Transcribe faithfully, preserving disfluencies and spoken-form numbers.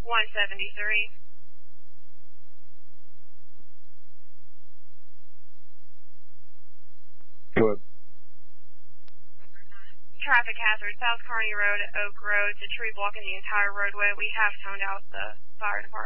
one seventy-three. Go ahead. Traffic hazard, South Kearney Road, Oak Road, it's a tree blocking the entire roadway. We have toned out the fire department.